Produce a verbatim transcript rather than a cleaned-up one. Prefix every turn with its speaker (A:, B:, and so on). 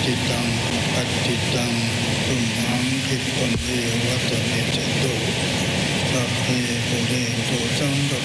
A: ติตังอัตติตังตุมหังคิปะเมวัตเมจตุสัพเพปุเรตุสังก